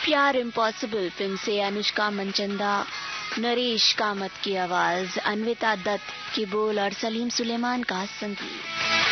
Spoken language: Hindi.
प्यार इम्पॉसिबल फिल्म से अनुष्का मंचंदा, नरेश कामत की आवाज, अन्विता दत्त के बोल और सलीम सुलेमान का संगीत।